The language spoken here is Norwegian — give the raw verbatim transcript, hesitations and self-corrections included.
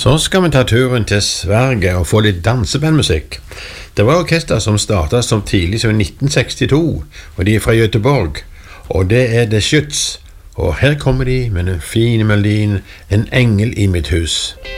Så skal vi ta turen til Sverige og få litt dansebandmusikk. Det var orkester som startet som tidlig som nitten sekstito, og de er fra Göteborg, og det er The Schütz. Og her kommer de med den fine melodien «En engel i mitt hus».